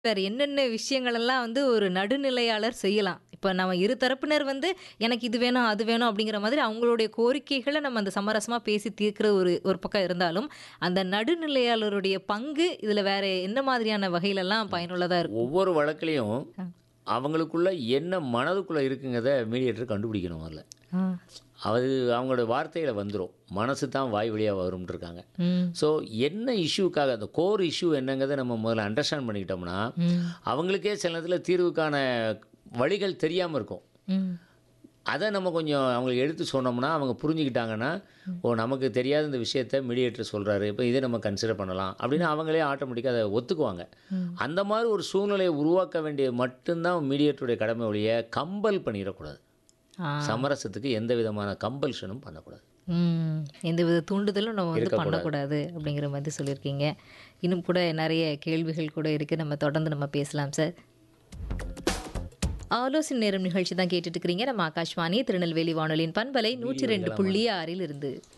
வேற என்னென்ன விஷயங்கள் எல்லாம் வந்து ஒரு நடுநிலையாளர் செய்யலாம். இப்ப நம்ம இரு தரப்பினர் வந்து எனக்கு இது வேணும், அது வேணும் அப்படிங்கிற மாதிரி அவங்களுடைய கோரிக்கைகள நம்ம அந்த சமரசமா பேசி தீர்க்கிற ஒரு ஒரு பக்கம் இருந்தாலும், அந்த நடுநிலையாளருடைய பங்கு இதுல வேற என்ன மாதிரியான வகையிலலாம் பயனுள்ளதா இருக்கும்? ஒவ்வொரு வழக்குலயும் அ. அவங்களுக்குள்ள என்ன மனதுக்குள்ள இருக்குங்கிறத மீடியேட்டர் கண்டுபிடிக்கணும் முதல்ல. ஆ. அது அவங்களோட வார்த்தையில வந்துரும். மனசு தான் வாய் வழியா வரும்ன்ருக்காங்க. ம். ஸோ என்ன இஷ்யூக்காக அந்த கோர் இஷ்யூ என்னங்கிறத நம்ம முதல்ல அண்டர்ஸ்டாண்ட் பண்ணிக்கிட்டோம்னா, ம். அவங்களுக்கே சில நேரத்துல தீர்வுக்கான வழிகள் தெரியாம இருக்கும். ம். அத நம்ம கொஞ்சம் அவங்களுக்கு எடுத்து சொன்னோம்னா, அவங்க புரிஞ்சுக்கிட்டாங்கன்னா, ஓ! நமக்கு தெரியாத இந்த விஷயத்த மீடியேட்டர் சொல்றாரு. இப்ப இத நம்ம கன்சிடர் பண்ணலாம். அப்படின்னு அவங்களே ஆட்டோமேட்டிக்கா அத ஒத்துக்குவாங்க. ம். அந்த மாரி ஒரு சூழ்நிலையை உருவாக்க வேண்டியது மட்டும் தான் மீடியேட்டருடைய கடமை ஒழிய, கம்பல் பண்ணிறக்கூடாது. ஆ. சமரசத்துக்கு எந்த விதமான கம்பல்ஷனும் பண்ணக்கூடாது. ம். எந்தவித தூண்டுதலும் நம்ம வந்து இருக்கக்கூடாது. பண்ணக்கூடாது அப்படிங்கிற மாதிரி சொல்லியிருக்கீங்க. இன்னும் கூட நெறைய கேள்விகள் கூட இருக்கு. நம்ம தொடர்ந்து நம்ம பேசலாம் சார். ஆலோசனை நேரம் நிகழ்ச்சி தான் கேட்டுட்டு இருக்கிறீங்க. நம்ம ஆகாஷ்வாணி திருநெல்வேலி வானொலியின் பண்பலை வீடியோ எடுக்கலாமா? 102.6 இருந்து.